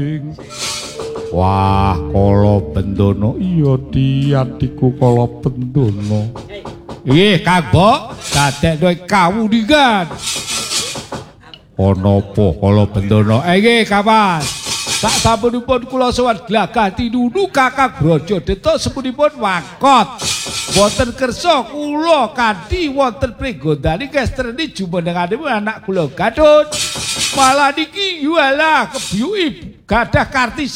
Wah, Kala Bendana iya diatiku Kala Bendana. Nggih, Kang Bok, dadekno kawuningan. Ana apa Kala Bendana? Nggih, Kapan. Sak sampunipun kula sowan glagah tinunu Kakang Brajadeta sepunipun wakot. Wonten kersa kula kanthi wonten pringgondaning kestreni jumenenganipun anak kula Gadot. Malah niki walah kebyuki gadah karti